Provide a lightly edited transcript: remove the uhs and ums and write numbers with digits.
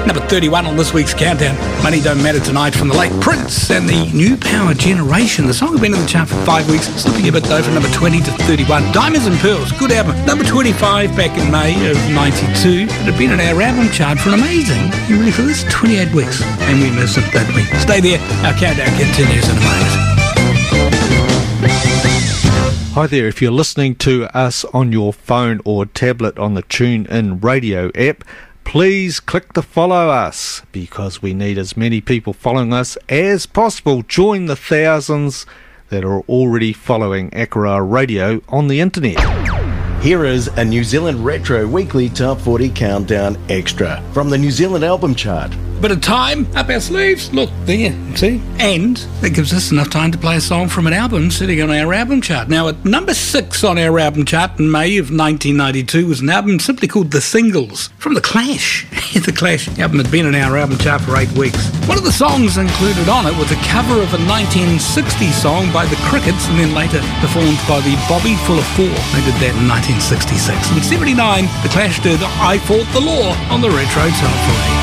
Number 31 on this week's countdown, Money Don't Matter Tonight from the late Prince and the New Power Generation. The song had been in the chart for 5 weeks, slipping a bit though from number 20 to 31. Diamonds and Pearls, good album. Number 25 back in May of 92. It had been in our album chart for an amazing, you ready for this, 28 weeks. And we miss it, don't we? Stay there, our countdown continues in a moment. Hi there, if you're listening to us on your phone or tablet on the TuneIn Radio app, please click to follow us, because we need as many people following us as possible. Join the thousands that are already following Akara Radio on the internet. Here is a New Zealand Retro Weekly Top 40 Countdown Extra from the New Zealand Album Chart. Bit of time up our sleeves. Look, there, see? And that gives us enough time to play a song from an album sitting on our album chart. Now, at number 6 on our album chart in May of 1992 was an album simply called The Singles from The Clash. The Clash album had been in our album chart for 8 weeks. One of the songs included on it was a cover of a 1960 song by the Crickets and then later performed by the Bobby Full of Four. They did that in 1966. In 79, The Clash did I Fought the Law on the Retro Top 40.